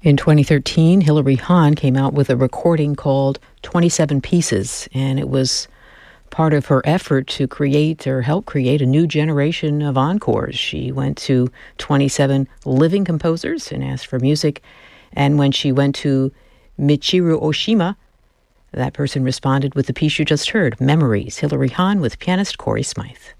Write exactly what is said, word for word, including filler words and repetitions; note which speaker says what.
Speaker 1: In twenty thirteen, Hilary Hahn came out with a recording called twenty-seven Pieces, and it was part of her effort to create or help create a new generation of encores. She went to twenty-seven living composers and asked for music, and when she went to Michiru Oshima, that person responded with the piece you just heard, Memories. Hilary Hahn with pianist Corey Smythe.